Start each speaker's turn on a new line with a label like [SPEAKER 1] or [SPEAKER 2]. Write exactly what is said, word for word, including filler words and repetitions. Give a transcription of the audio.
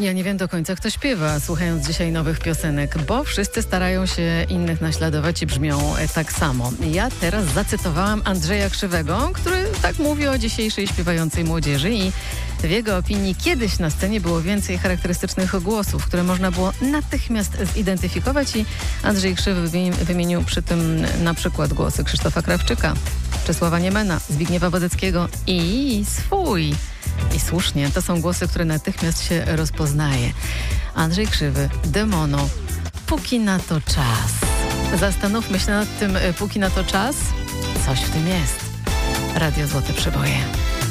[SPEAKER 1] Ja nie wiem do końca, kto śpiewa, słuchając dzisiaj nowych piosenek, bo wszyscy starają się innych naśladować i brzmią tak samo. Ja teraz zacytowałam Andrzeja Krzywego, który tak mówi o dzisiejszej śpiewającej młodzieży i w jego opinii kiedyś na scenie było więcej charakterystycznych głosów, które można było natychmiast zidentyfikować i Andrzej Krzywy wymienił przy tym na przykład głosy Krzysztofa Krawczyka, Czesława Niemena, Zbigniewa Wodeckiego i swój. I słusznie, to są głosy, które natychmiast się rozpoznaje. Andrzej Krzywy, Demono, póki na to czas. Zastanówmy się nad tym, póki na to czas. Coś w tym jest. Radio Złote Przeboje.